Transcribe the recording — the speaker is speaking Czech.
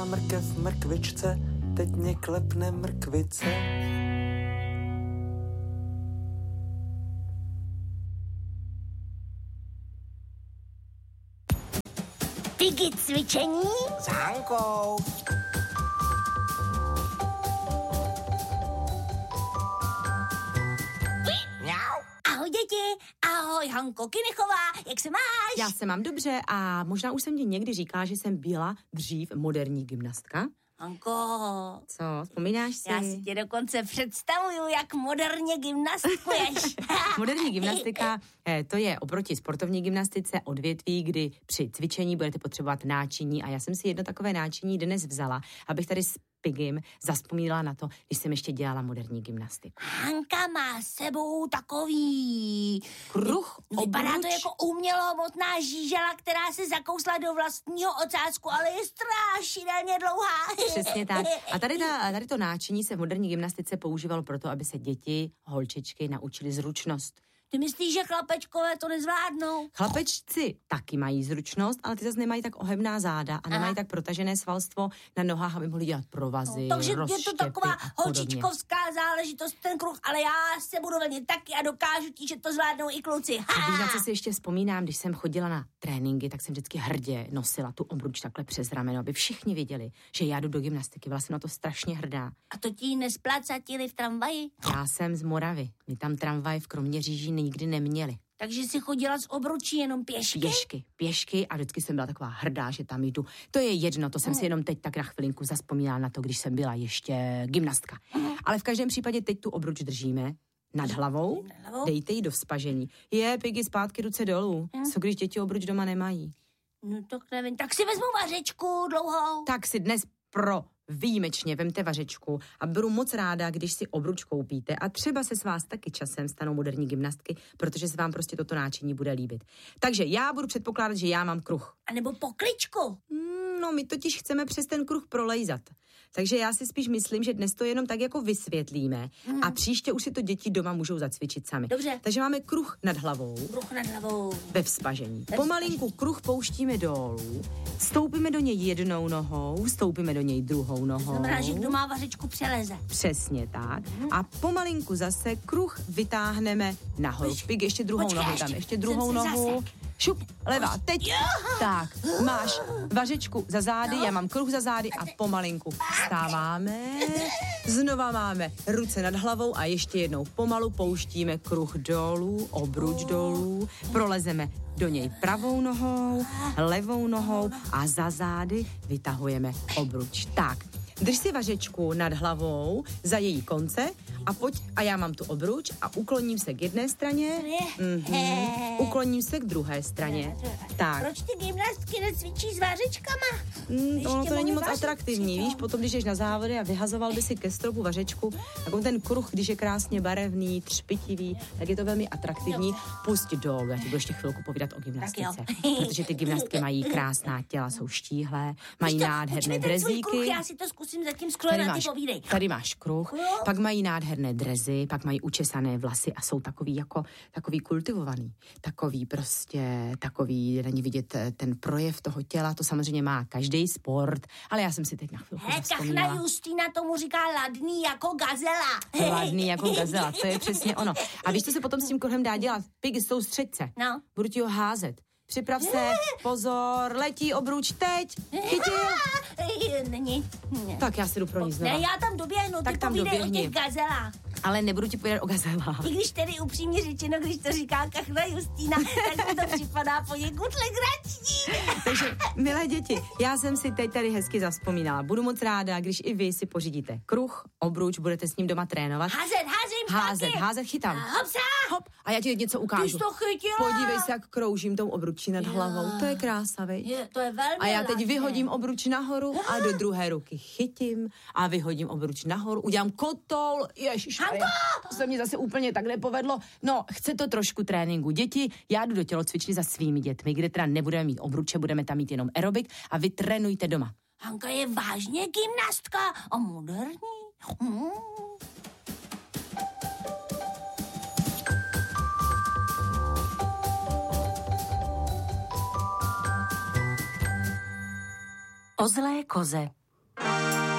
mrkev mrkvičce, teď mě klepne mrkvice. Piggy cvičení s Hankou. Ahoj děti, ahoj Hanko Kinechová, jak se máš? Já se mám dobře a možná už jsem ti někdy říkala, že jsem byla dřív moderní gymnastka. Hanko. Co, vzpomínáš si? Já si tě dokonce představuju, jak moderně gymnastikuješ. Moderní gymnastika, to je oproti sportovní gymnastice odvětví, kdy při cvičení budete potřebovat náčiní a já jsem si jedno takové náčiní dnes vzala, abych tady s Pigym zazpomínala na to, když jsem ještě dělala moderní gymnastiku. Hanka má s sebou takový kruh, vypadá obruč. to jako umělohmotná žížela, která se zakousla do vlastního ocásku, ale je strašidelně dlouhá. Přesně tak. A tady to náčiní se v moderní gymnastice používalo proto, aby se děti, holčičky naučily zručnost. Ty myslíš, že chlapečkové to nezvládnou? Chlapečci taky mají zručnost, ale ty zase nemají tak ohebná záda a nemají tak protažené svalstvo na nohách, aby mohli dělat provazy, Takže je rozštěpy to taková a podobně. holčičkovská záležitost, ten kruh, ale já se budu venit taky a dokážu ti, že to zvládnou i kluci. A víš, na co si ještě vzpomínám, když jsem chodila na tréninky, tak jsem vždycky hrdě nosila tu obruč takhle přes rameno, aby všichni věděli, že já jdu do gymnastiky. Byla jsem na to strašně hrdá. A to ti nesplácatili v tramvaji? Já jsem z Moravy. My tam tramvaj v Kroměříži nikdy neměli. Takže jsi chodila s obručí jenom pěšky? Pěšky a vždycky jsem byla taková hrdá, že tam jdu. To je jedno, to jsem si jenom teď tak na chvilinku zazpomínala na to, když jsem byla ještě gymnastka. Ale v každém případě teď tu obruč držíme nad hlavou, dejte ji do vzpažení. Piggy, zpátky ruce dolů. Co když děti obruč doma nemají? No to nevím, tak si vezmu vařečku dlouhou. Tak si dnes výjimečně vemte vařečku a budu moc ráda, když si obruč koupíte a třeba se s vás taky časem stanou moderní gymnastky, protože se vám prostě toto náčiní bude líbit. Takže já budu předpokládat, že já mám kruh. A nebo pokličku. No, my totiž chceme přes ten kruh prolejzat. Takže já si spíš myslím, že dnes to jenom tak jako vysvětlíme a příště už si to děti doma můžou zacvičit sami. Dobře. Takže máme kruh nad hlavou. Kruh nad hlavou. Ve vzpažení. Pomalinku kruh pouštíme dolů, stoupíme do něj jednou nohou, stoupíme do něj druhou nohou. To znamená, že kdo má vařečku přeleze. Přesně tak. A pomalinku zase kruh vytáhneme nahoru. Pig, ještě druhou nohu tam, ještě druhou nohu. Šup, levá, teď. Tak, máš vařečku za zády, já mám kruh za zády a pomalinku vstáváme. Znova máme ruce nad hlavou a ještě jednou pomalu pouštíme kruh dolů, obruč dolů, prolezeme do něj pravou nohou, levou nohou a za zády vytahujeme obruč. Tak, drž si vařečku nad hlavou za její konce a pojď, a já mám tu obruč a ukloním se k jedné straně, ukloním se k druhé straně. Tak. Proč ty gymnastky necvičí s vařečkama? Ono to není moc atraktivní, víš, potom, když jdeš na závody a vyhazoval by si ke stropu vařečku, tak on ten kruh, když je krásně barevný, třpitivý, tak je to velmi atraktivní. Pusť dolů, já ti budu ještě chvilku povídat o gymnastice, protože ty gymnastky mají krásná těla, jsou štíhlé, mají nádherné drezíky. Já si to zkusím zatím sklojem a ty povídej. Tady máš kruh, pak mají nádherné drezy, pak mají učesané vlasy a jsou takový kultivovaný, takový, není vidět ten projev toho těla, to samozřejmě má každý sport, ale já jsem si teď na chvilku zavzpomínala. Kachna Justýna tomu říká ladný jako gazela. Ladný jako gazela, to je přesně ono. A víš, co se potom s tím kruhem dá dělat? Piggy, soustřeď se. No. Budu ti ho házet. Připrav se, pozor, letí obruč, teď, chytil. Není. Tak já si jdu pro ní znova. Ne, já tam doběhnu, ty povídej o těch gazelách. Ale nebudu ti povídat o gazelách. I když tedy upřímně řečeno, když to říká Kachna Justýna, tak mi to připadá poněkud legrační. Takže, milé děti, já jsem si teď tady hezky zavzpomínala. Budu moc ráda, když i vy si pořídíte kruh, obruč, budete s ním doma trénovat. Házet, chytám. Hopsa. Hop, a já ti něco ukážu. Ty jsi to chytila. Podívej se, jak kroužím tou obručí nad hlavou. To je krása, viď? To je velmi A já teď vyhodím obruč nahoru a do druhé ruky chytím a vyhodím obruč nahoru, udělám kotoul. Ježiš, to se mě zase úplně tak nepovedlo. No, chce to trošku tréninku. Děti, já jdu do tělocvičny za svými dětmi, kde teda nebudeme mít obruče, budeme tam mít jenom aerobik a vy trénujte doma. Hanka je vážně gymnastka a moderní. O zlé koze.